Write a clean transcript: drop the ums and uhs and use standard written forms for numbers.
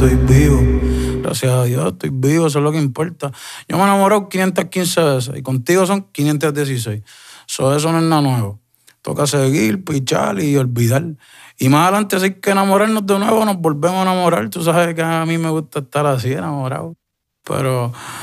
Estoy vivo, gracias a Dios, estoy vivo, eso es lo que importa. Yo me he enamorado 515 veces y contigo son 516. Eso no es nada nuevo. Toca seguir, pichar y olvidar. Y más adelante, si hay que enamorarnos de nuevo, nos volvemos a enamorar. Tú sabes que a mí me gusta estar así, enamorado. Pero